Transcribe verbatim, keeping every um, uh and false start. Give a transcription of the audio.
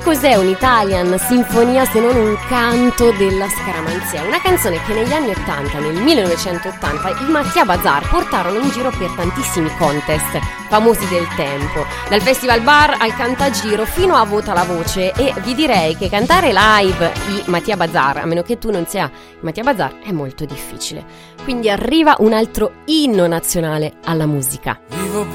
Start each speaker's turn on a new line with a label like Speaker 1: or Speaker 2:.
Speaker 1: cos'è un Italian Sinfonia se non un canto della scaramanzia? Una canzone che negli anni ottanta, nel millenovecentottanta, i Mattia Bazar portarono in giro per tantissimi contest famosi del tempo, dal Festival Bar al Cantagiro fino a Vota la Voce, e vi direi che cantare live i Mattia Bazar, a meno che tu non sia i Mattia Bazar, è molto difficile. Quindi arriva un altro inno nazionale alla musica.